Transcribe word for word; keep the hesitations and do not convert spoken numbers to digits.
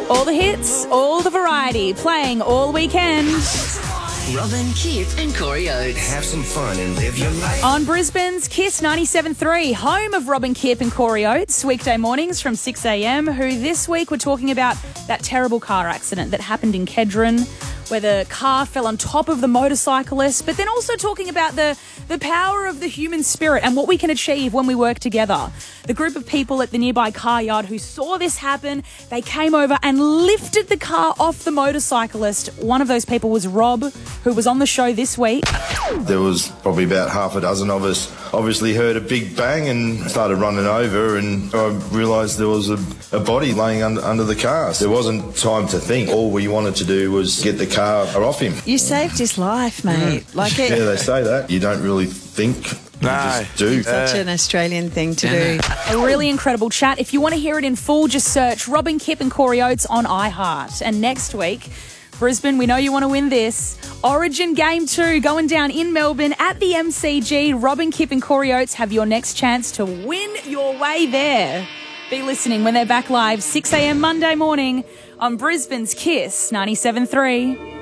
All the hits, all the variety, playing all weekend. Robin, Kip and Corey Oates. Have some fun and live your life. On Brisbane's Kiss ninety-seven point three, home of Robin, Kip and Corey Oates, weekday mornings from six a.m, who this week we're talking about that terrible car accident that happened in Kedron, where the car fell on top of the motorcyclist, but then also talking about the, the power of the human spirit and what we can achieve when we work together. The group of people at the nearby car yard who saw this happen, they came over and lifted the car off the motorcyclist. One of those people was Rob, who was on the show this week. There was probably about half a dozen of us. Obviously heard a big bang and started running over, and I realised there was a, a body laying under, under the car. There wasn't time to think. All we wanted to do was get the car off him. You saved his life, mate. Yeah. Like it. Yeah, they say that. You don't really think. You No. just do. Such an Australian thing to do. A really incredible chat. If you want to hear it in full, just search Robin, Kip and Corey Oates on iHeart. And next week, Brisbane, we know you want to win this. Origin Game two going down in Melbourne at the M C G. Robin, Kip and Corey Oates have your next chance to win your way there. Be listening when they're back live, six a.m. Monday morning on Brisbane's Kiss ninety-seven point three.